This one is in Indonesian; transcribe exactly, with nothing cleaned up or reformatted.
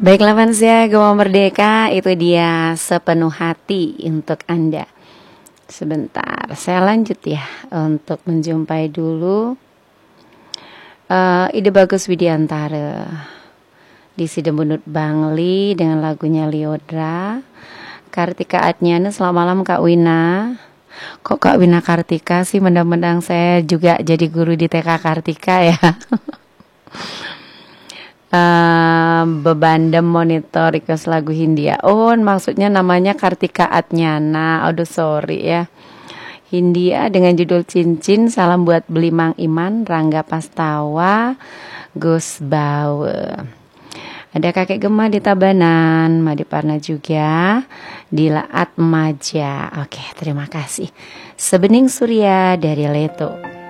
Baiklah Fansia, Gema Merdeka, itu dia Sepenuh Hati untuk Anda. Sebentar, saya lanjut ya untuk menjumpai dulu uh, Ide Bagus Widiantara di Sidembunut Bangli dengan lagunya Liodra. Kartika Adnyana, selamat malam Kak Wina. Kok Kak Wina Kartika sih, mendang-mendang saya juga jadi guru di T K Kartika ya. Uh, Bebandem monitor request lagu Hindia. Oh, maksudnya namanya Kartika Adnyana. Aduh sorry ya. Hindia dengan judul Cincin. Salam buat Beli Mang Iman, Rangga Pastawa, Gus Bawe. Ada kakek Gema di Tabanan, Madiparna juga di Laat Maja. Oke, terima kasih. Sebening Surya dari Leto.